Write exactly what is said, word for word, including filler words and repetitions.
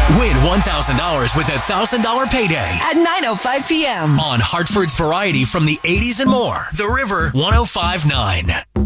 Win one thousand dollars with a one thousand dollars payday at nine oh five p.m. on Hartford's Variety from the eighties and more. The River one oh five point nine.